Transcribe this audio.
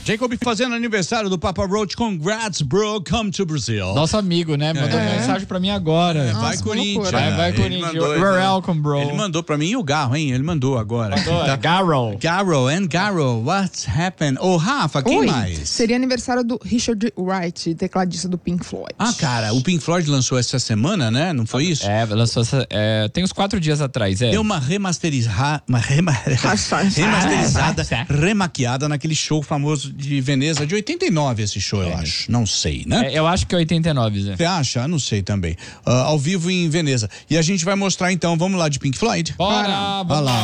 Jacob fazendo aniversário do Papa Roach. Congrats, bro. Come to Brazil. Nosso amigo, né? Mandou mensagem pra mim agora. Vai, Corinthians. Vai, Corinthians. You're welcome, bro. Ele mandou pra mim o Garro, hein? Ele mandou agora. Garro. Garro, what's happened? Ô, Rafa, quem mais? Seria aniversário do Richard Wright, tecladista do Pink Floyd. Ah, cara, o Pink Floyd lançou essa semana, né? Não foi isso? Lançou tem uns 4 dias atrás, Deu uma remasterizada, remaquiada naquele show famoso de Veneza, de 89 esse show, eu acho. Não sei, né? Eu acho que é 89, Zé. Você acha? Não sei também. Ao vivo em Veneza. E a gente vai mostrar então, vamos lá de Pink Floyd? Bora! Vai lá.